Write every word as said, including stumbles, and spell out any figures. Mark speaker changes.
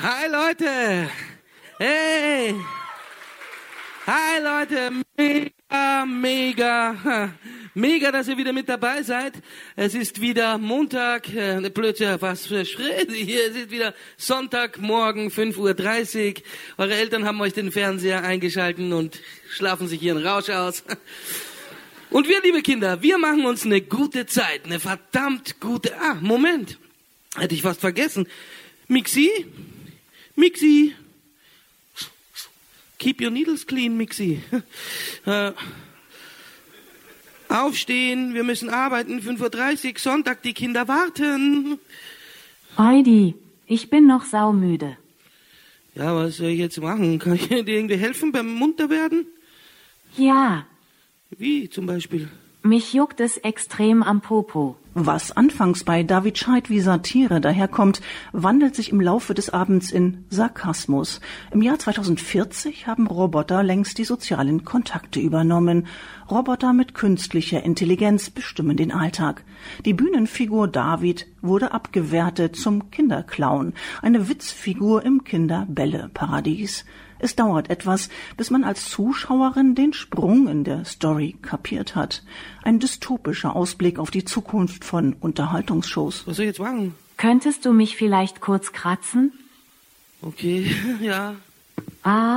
Speaker 1: Hi Leute! Hey! Hi Leute! Mega, mega, mega, dass ihr wieder mit dabei seid. Es ist wieder Montag, äh, Blödsinn, was für Schritt hier. Es ist wieder Sonntagmorgen, fünf Uhr dreißig. Eure Eltern haben euch den Fernseher eingeschalten und schlafen sich ihren Rausch aus. Und wir, liebe Kinder, wir machen uns eine gute Zeit, eine verdammt gute... Ah, Moment, hätte ich fast vergessen. Mixi? Mixi? Keep your needles clean, Mixi. Äh, aufstehen, wir müssen arbeiten, fünf Uhr dreißig, Sonntag, die Kinder warten.
Speaker 2: Heidi, ich bin noch saumüde.
Speaker 1: Ja, was soll ich jetzt machen? Kann ich dir irgendwie helfen beim munter werden?
Speaker 2: Ja.
Speaker 1: Wie zum Beispiel?
Speaker 2: Mich juckt es extrem am Popo.
Speaker 3: Was anfangs bei David Scheidt wie Satire daherkommt, wandelt sich im Laufe des Abends in Sarkasmus. Im Jahr zweitausendvierzig haben Roboter längst die sozialen Kontakte übernommen. Roboter mit künstlicher Intelligenz bestimmen den Alltag. Die Bühnenfigur David wurde abgewertet zum Kinderclown, eine Witzfigur im Kinderbälle-Paradies. Es dauert etwas, bis man als Zuschauerin den Sprung in der Story kapiert hat. Ein dystopischer Ausblick auf die Zukunft von Unterhaltungsshows.
Speaker 1: Was soll ich jetzt machen?
Speaker 2: Könntest du mich vielleicht kurz kratzen?
Speaker 1: Okay, ja.
Speaker 2: Ah.